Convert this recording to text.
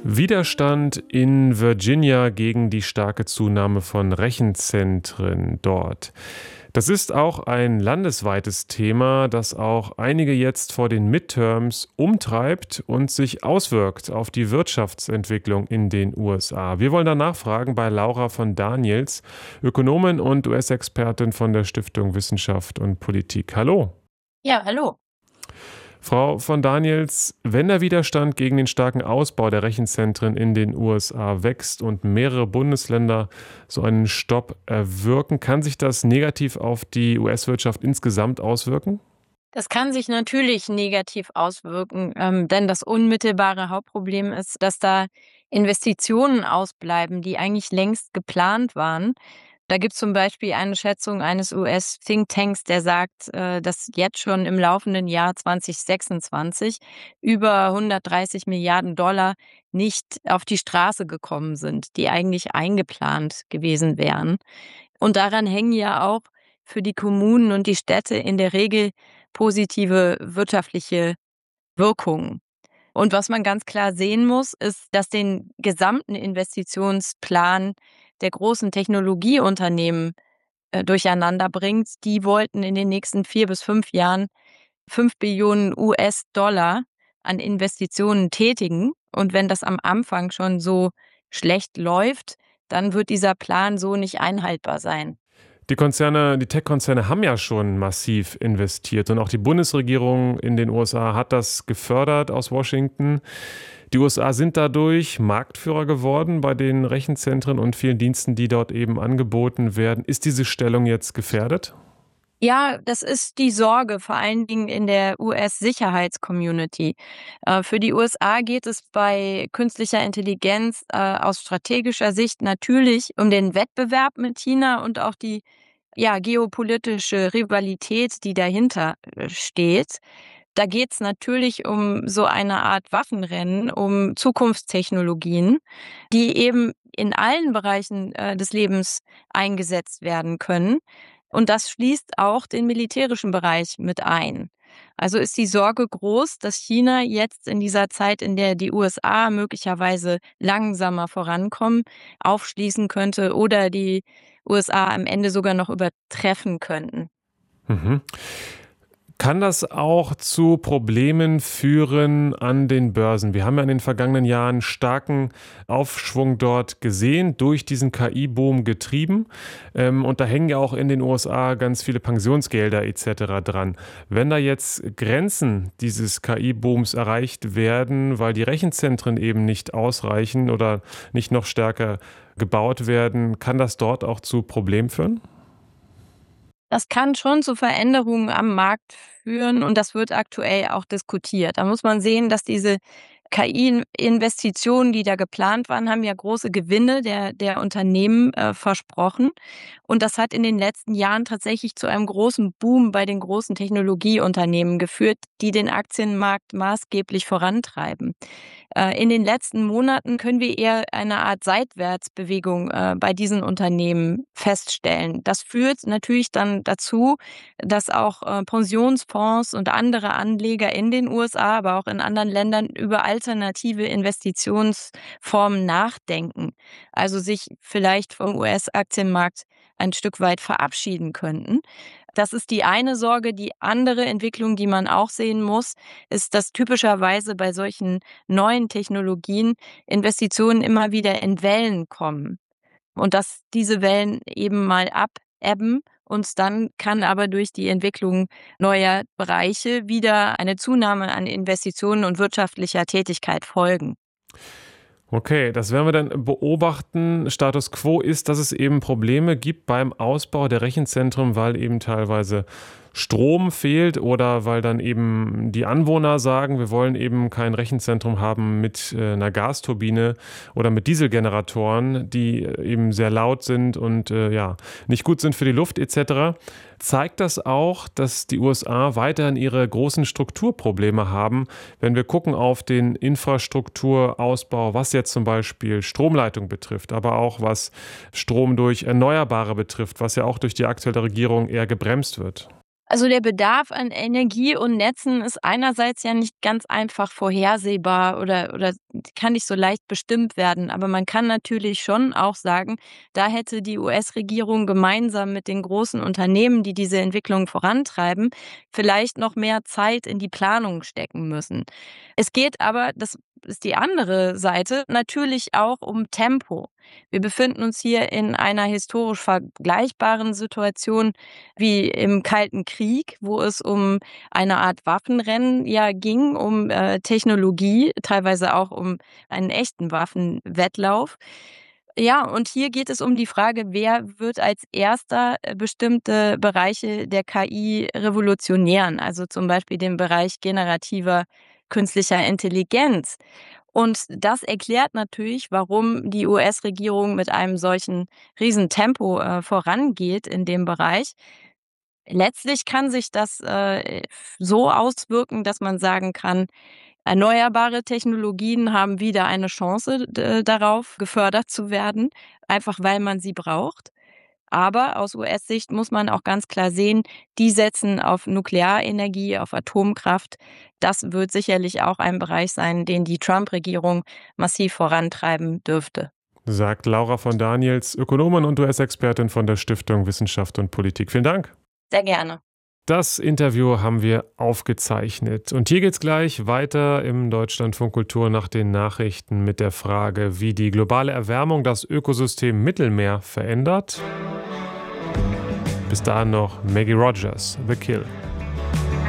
Widerstand in Virginia gegen die starke Zunahme von Rechenzentren dort. Das ist auch ein landesweites Thema, das auch einige jetzt vor den Midterms umtreibt und sich auswirkt auf die Wirtschaftsentwicklung in den USA. Wir wollen da nachfragen bei Laura von Daniels, Ökonomin und US-Expertin von der Stiftung Wissenschaft und Politik. Hallo. Ja, hallo. Frau von Daniels, wenn der Widerstand gegen den starken Ausbau der Rechenzentren in den USA wächst und mehrere Bundesländer so einen Stopp erwirken, kann sich das negativ auf die US-Wirtschaft insgesamt auswirken? Das kann sich natürlich negativ auswirken, denn das unmittelbare Hauptproblem ist, dass da Investitionen ausbleiben, die eigentlich längst geplant waren. Da gibt es zum Beispiel eine Schätzung eines US-Thinktanks, der sagt, dass jetzt schon im laufenden Jahr 2026 über 130 Milliarden Dollar nicht auf die Straße gekommen sind, die eigentlich eingeplant gewesen wären. Und daran hängen ja auch für die Kommunen und die Städte in der Regel positive wirtschaftliche Wirkungen. Und was man ganz klar sehen muss, ist, dass den gesamten Investitionsplan der großen Technologieunternehmen durcheinander bringt. Die wollten in den nächsten 4 bis 5 Jahren 5 Billionen US-Dollar an Investitionen tätigen. Und wenn das am Anfang schon so schlecht läuft, dann wird dieser Plan so nicht einhaltbar sein. Die Tech-Konzerne haben ja schon massiv investiert und auch die Bundesregierung in den USA hat das gefördert aus Washington. Die USA sind dadurch Marktführer geworden bei den Rechenzentren und vielen Diensten, die dort eben angeboten werden. Ist diese Stellung jetzt gefährdet? Ja, das ist die Sorge, vor allen Dingen in der US-Sicherheitscommunity. Für die USA geht es bei künstlicher Intelligenz aus strategischer Sicht natürlich um den Wettbewerb mit China und auch die geopolitische Rivalität, die dahinter steht. Da geht es natürlich um so eine Art Waffenrennen, um Zukunftstechnologien, die eben in allen Bereichen des Lebens eingesetzt werden können. Und das schließt auch den militärischen Bereich mit ein. Also ist die Sorge groß, dass China jetzt in dieser Zeit, in der die USA möglicherweise langsamer vorankommen, aufschließen könnte oder die USA am Ende sogar noch übertreffen könnten. Mhm. Kann das auch zu Problemen führen an den Börsen? Wir haben ja in den vergangenen Jahren starken Aufschwung dort gesehen, durch diesen KI-Boom getrieben. Und da hängen ja auch in den USA ganz viele Pensionsgelder etc. dran. Wenn da jetzt Grenzen dieses KI-Booms erreicht werden, weil die Rechenzentren eben nicht ausreichen oder nicht noch stärker gebaut werden, kann das dort auch zu Problemen führen? Das kann schon zu Veränderungen am Markt führen und das wird aktuell auch diskutiert. Da muss man sehen, dass diese KI-Investitionen, die da geplant waren, haben ja große Gewinne der Unternehmen versprochen. Und das hat in den letzten Jahren tatsächlich zu einem großen Boom bei den großen Technologieunternehmen geführt, die den Aktienmarkt maßgeblich vorantreiben. In den letzten Monaten können wir eher eine Art Seitwärtsbewegung bei diesen Unternehmen feststellen. Das führt natürlich dann dazu, dass auch Pensionsfonds und andere Anleger in den USA, aber auch in anderen Ländern über alternative Investitionsformen nachdenken. Also sich vielleicht vom US-Aktienmarkt ein Stück weit verabschieden könnten. Das ist die eine Sorge. Die andere Entwicklung, die man auch sehen muss, ist, dass typischerweise bei solchen neuen Technologien Investitionen immer wieder in Wellen kommen und dass diese Wellen eben mal abebben und dann kann aber durch die Entwicklung neuer Bereiche wieder eine Zunahme an Investitionen und wirtschaftlicher Tätigkeit folgen. Okay, das werden wir dann beobachten. Status quo ist, dass es eben Probleme gibt beim Ausbau der Rechenzentren, weil eben teilweise Strom fehlt oder weil dann eben die Anwohner sagen, wir wollen eben kein Rechenzentrum haben mit einer Gasturbine oder mit Dieselgeneratoren, die eben sehr laut sind und nicht gut sind für die Luft etc. Zeigt das auch, dass die USA weiterhin ihre großen Strukturprobleme haben, wenn wir gucken auf den Infrastrukturausbau, was jetzt zum Beispiel Stromleitung betrifft, aber auch was Strom durch Erneuerbare betrifft, was ja auch durch die aktuelle Regierung eher gebremst wird. Also der Bedarf an Energie und Netzen ist einerseits ja nicht ganz einfach vorhersehbar oder kann nicht so leicht bestimmt werden. Aber man kann natürlich schon auch sagen, da hätte die US-Regierung gemeinsam mit den großen Unternehmen, die diese Entwicklung vorantreiben, vielleicht noch mehr Zeit in die Planung stecken müssen. Es geht aber, das ist die andere Seite, natürlich auch um Tempo. Wir befinden uns hier in einer historisch vergleichbaren Situation wie im Kalten Krieg, wo es um eine Art Waffenrennen ja ging, um Technologie, teilweise auch um einen echten Waffenwettlauf. Ja, und hier geht es um die Frage, wer wird als Erster bestimmte Bereiche der KI revolutionieren, also zum Beispiel den Bereich generativer künstlicher Intelligenz. Und das erklärt natürlich, warum die US-Regierung mit einem solchen Riesentempo vorangeht in dem Bereich. Letztlich kann sich das so auswirken, dass man sagen kann, erneuerbare Technologien haben wieder eine Chance darauf, gefördert zu werden, einfach weil man sie braucht. Aber aus US-Sicht muss man auch ganz klar sehen, die setzen auf Nuklearenergie, auf Atomkraft. Das wird sicherlich auch ein Bereich sein, den die Trump-Regierung massiv vorantreiben dürfte. Sagt Laura von Daniels, Ökonomin und US-Expertin von der Stiftung Wissenschaft und Politik. Vielen Dank. Sehr gerne. Das Interview haben wir aufgezeichnet. Und hier geht's gleich weiter im Deutschlandfunk Kultur nach den Nachrichten mit der Frage, wie die globale Erwärmung das Ökosystem Mittelmeer verändert. Bis dahin noch Maggie Rogers, The Kill.